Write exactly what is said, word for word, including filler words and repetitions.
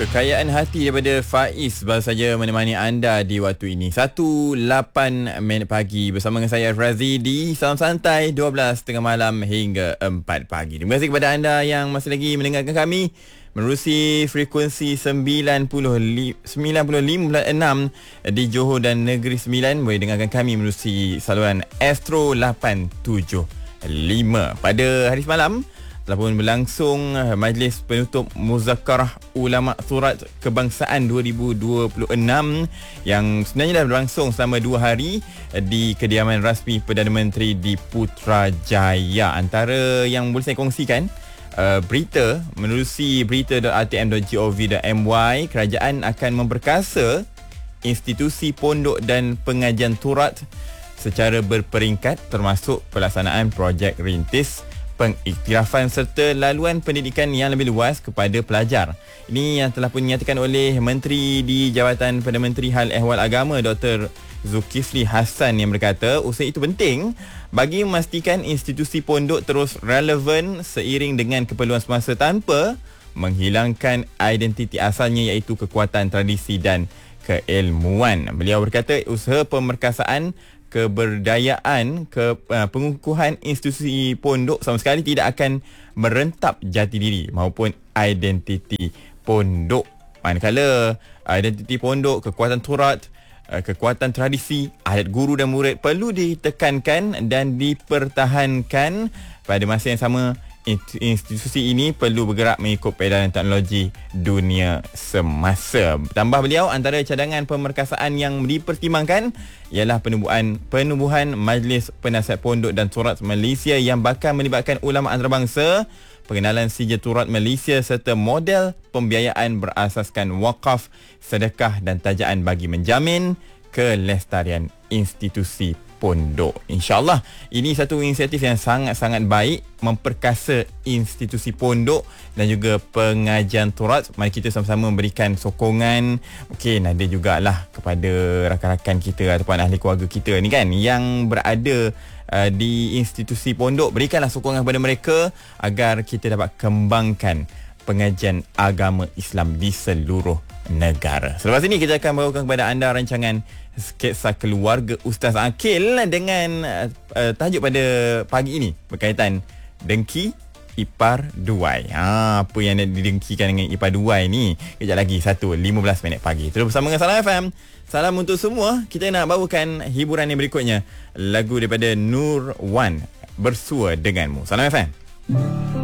Kekayaan hati daripada Faiz baru saja menemani anda di waktu ini. satu lapan minit pagi bersama dengan saya Razi di Salam Santai dua belas tengah malam hingga empat pagi. Terima kasih kepada anda yang masih lagi mendengarkan kami menerusi frekuensi sembilan puluh lima koma enam di Johor dan Negeri Sembilan. Boleh dengarkan kami menerusi saluran Astro lapan tujuh lima. Pada hari semalam telah pun berlangsung Majlis Penutup Muzakarah Ulama Surat Kebangsaan dua ribu dua puluh enam yang sebenarnya dah berlangsung selama dua hari di kediaman rasmi Perdana Menteri di Putrajaya. Antara yang boleh saya kongsikan, uh, berita menerusi berita dot r t m dot gov dot m y, kerajaan akan memperkasa institusi pondok dan pengajian turat secara berperingkat termasuk pelaksanaan projek rintis, pengiktirafan serta laluan pendidikan yang lebih luas kepada pelajar. Ini yang telah pun dinyatakan oleh Menteri di Jabatan Perdana Menteri Hal Ehwal Agama Doktor Zulkifli Hassan yang berkata usaha itu penting bagi memastikan institusi pondok terus relevan seiring dengan keperluan semasa tanpa menghilangkan identiti asalnya iaitu kekuatan tradisi dan keilmuan. Beliau berkata usaha pemerkasaan keberdayaan ke uh, pengukuhan institusi pondok sama sekali tidak akan merentap jati diri maupun identiti pondok. Manakala identiti pondok, kekuatan turat, uh, kekuatan tradisi, adat guru dan murid perlu ditekankan dan dipertahankan. Pada masa yang sama, institusi ini perlu bergerak mengikut peredaran teknologi dunia semasa. Tambah beliau, antara cadangan pemerkasaan yang dipertimbangkan ialah penubuhan penubuhan Majlis Penasihat Pondok dan Turat Malaysia yang bakal melibatkan ulama antarabangsa, pengenalan sijil turat Malaysia serta model pembiayaan berasaskan wakaf, sedekah dan tajaan bagi menjamin kelestarian institusi pondok. InsyaAllah ini satu inisiatif yang sangat-sangat baik, memperkasa institusi pondok dan juga pengajian turat. Mari kita sama-sama memberikan sokongan, mungkin ada jugalah kepada rakan-rakan kita ataupun ahli keluarga kita ni kan yang berada uh, di institusi pondok. Berikanlah sokongan kepada mereka agar kita dapat kembangkan pengajian agama Islam di seluruh negara. Selepas ini kita akan bawakan kepada anda rancangan Sketsa Keluarga Ustaz Akil dengan uh, tajuk pada pagi ini berkaitan dengki ipar duai. Ha, apa yang didengkikan dengan ipar duai ni? Kejap lagi satu lima belas minit pagi. Terus bersama dengan Salam F M. Salam untuk semua. Kita nak bawakan hiburan yang berikutnya, lagu daripada Nur Wan, Bersua Denganmu. Salam F M.